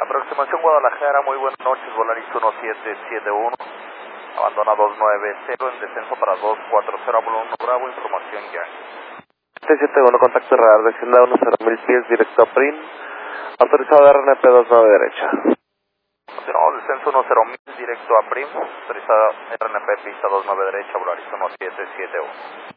Aproximación Guadalajara, muy buenas noches, Volaris 1771, abandona 290 en descenso para 240, vuelo 1 Bravo, información ya. 771, contacto radar, descienda 10.000 pies, directo a PRIM, autorizado RNP 29 derecha. Continuamos, descenso 10.000, directo a PRIM, autorizada RNP pista 29 derecha, Volaris 1771.